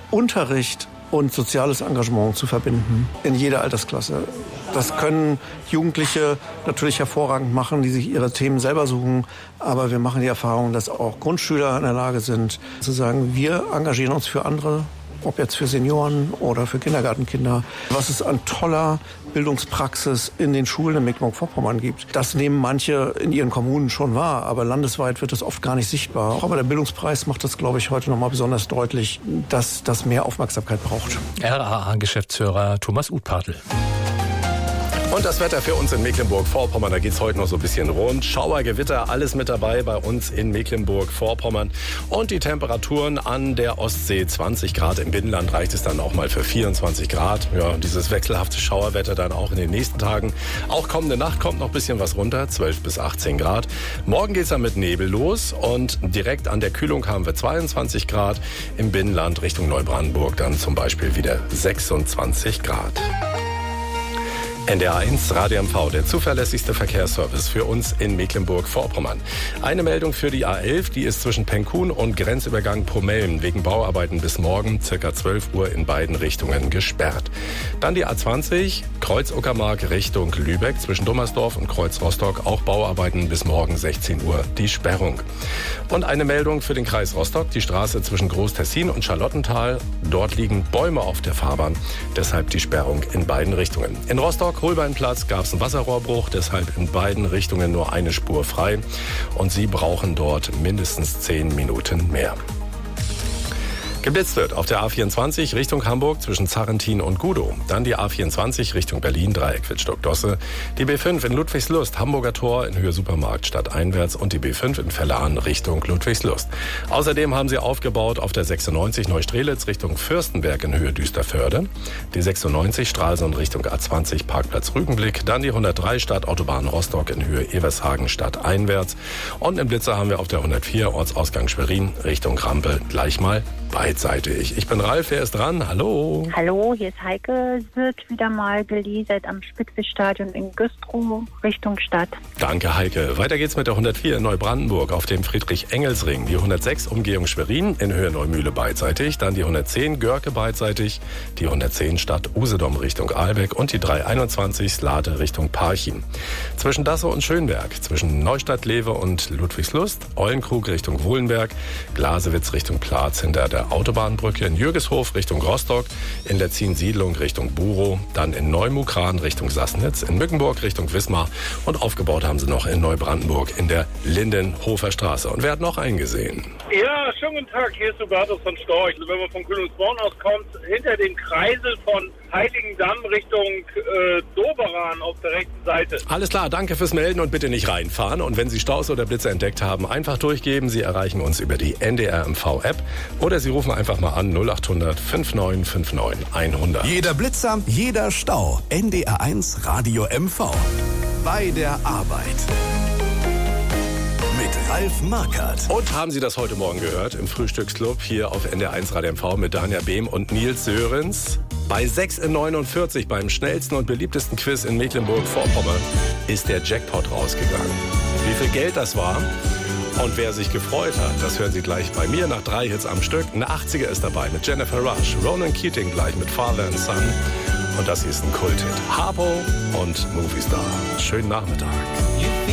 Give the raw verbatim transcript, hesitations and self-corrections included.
Unterricht und soziales Engagement zu verbinden, in jeder Altersklasse. Das können Jugendliche natürlich hervorragend machen, die sich ihre Themen selber suchen. Aber wir machen die Erfahrung, dass auch Grundschüler in der Lage sind, zu sagen, wir engagieren uns für andere, ob jetzt für Senioren oder für Kindergartenkinder. Was es an toller Bildungspraxis in den Schulen in Mecklenburg-Vorpommern gibt, das nehmen manche in ihren Kommunen schon wahr, aber landesweit wird das oft gar nicht sichtbar. Aber der Bildungspreis macht das, glaube ich, heute noch mal besonders deutlich, dass das mehr Aufmerksamkeit braucht. R A A-Geschäftsführer Thomas Utpadel. Und das Wetter für uns in Mecklenburg-Vorpommern, da geht's heute noch so ein bisschen rund. Schauer, Gewitter, alles mit dabei bei uns in Mecklenburg-Vorpommern. Und die Temperaturen an der Ostsee, zwanzig Grad, im Binnenland reicht es dann auch mal für vierundzwanzig Grad. Ja, und dieses wechselhafte Schauerwetter dann auch in den nächsten Tagen. Auch kommende Nacht kommt noch ein bisschen was runter, zwölf bis achtzehn Grad. Morgen geht's dann mit Nebel los und direkt an der Kühlung haben wir zweiundzwanzig Grad. Im Binnenland Richtung Neubrandenburg dann zum Beispiel wieder sechsundzwanzig Grad. N D R eins Radio M V, der zuverlässigste Verkehrsservice für uns in Mecklenburg-Vorpommern. Eine Meldung für die A elf, die ist zwischen Penkun und Grenzübergang Pomeln wegen Bauarbeiten bis morgen circa zwölf Uhr in beiden Richtungen gesperrt. Dann die A zwanzig, Kreuz Uckermark Richtung Lübeck, zwischen Dummersdorf und Kreuz Rostock, auch Bauarbeiten bis morgen sechzehn Uhr, die Sperrung. Und eine Meldung für den Kreis Rostock, die Straße zwischen Groß-Tessin und Charlottenthal. Dort liegen Bäume auf der Fahrbahn, deshalb die Sperrung in beiden Richtungen. In Rostock Holbeinplatz gab es einen Wasserrohrbruch, deshalb in beiden Richtungen nur eine Spur frei. Und Sie brauchen dort mindestens zehn Minuten mehr. Geblitzt wird auf der A vierundzwanzig Richtung Hamburg zwischen Zarrentin und Gudow. Dann die A vierundzwanzig Richtung Berlin, Dreieck Wittstock-Dosse. Die B fünf in Ludwigslust, Hamburger Tor in Höhe Supermarkt stadteinwärts und die B fünf in Vellan Richtung Ludwigslust. Außerdem haben sie aufgebaut auf der sechsundneunzig Neustrelitz Richtung Fürstenberg in Höhe Düsterförde. Die sechsundneunzig Stralsund Richtung A zwanzig Parkplatz Rügenblick. Dann die hundertdrei Stadtautobahn Rostock in Höhe Evershagen stadteinwärts. Und im Blitzer haben wir auf der hundertvier Ortsausgang Schwerin Richtung Rampe gleich mal beidseitig. Ich bin Ralf, wer ist dran? Hallo. Hallo, hier ist Heike. Es wird wieder mal geleasert am Spitzweststadion in Güstrow Richtung Stadt. Danke, Heike. Weiter geht's mit der hundertvier in Neubrandenburg auf dem Friedrich-Engels-Ring. Die hundertsechs Umgehung Schwerin in Höhe Neumühle beidseitig. Dann die hundertzehn Görke beidseitig. Die hundertzehn Stadt Usedom Richtung Ahlbeck und die dreihunderteinundzwanzig Slate Richtung Parchim. Zwischen Dassow und Schönberg, zwischen Neustadt-Lewe und Ludwigslust, Eulenkrug Richtung Wohlenberg, Glasewitz Richtung Platz hinter der Autobahnbrücke, in Jürgeshof Richtung Rostock, in Letzin-Siedlung Richtung Burow, dann in Neumukran Richtung Sassnitz, in Mückenburg Richtung Wismar und aufgebaut haben sie noch in Neubrandenburg in der Lindenhofer Straße. Und wer hat noch eingesehen? Ja, schönen guten Tag, hier ist Hubertus von Storch. Wenn man von Kühlungsborn aus kommt, hinter dem Kreisel von Heiligendamm Richtung äh, Doberan auf der rechten Seite. Alles klar, danke fürs Melden und bitte nicht reinfahren. Und wenn Sie Staus oder Blitze entdeckt haben, einfach durchgeben. Sie erreichen uns über die N D R M V App oder Sie rufen einfach mal an null acht hundert fünf neun fünf neun hundert. Jeder Blitzer, jeder Stau. N D R eins Radio M V. Bei der Arbeit. Mit Ralf Markert. Und haben Sie das heute Morgen gehört im Frühstücksclub hier auf N D R eins Radio M V mit Danja Behm und Nils Sörenz? Bei sechs in neunundvierzig beim schnellsten und beliebtesten Quiz in Mecklenburg-Vorpommern ist der Jackpot rausgegangen. Wie viel Geld das war und wer sich gefreut hat, das hören Sie gleich bei mir nach drei Hits am Stück. Eine achtziger ist dabei mit Jennifer Rush, Ronan Keating gleich mit Father and Son und das hier ist ein Kulthit. Harpo und Movie Star. Schönen Nachmittag.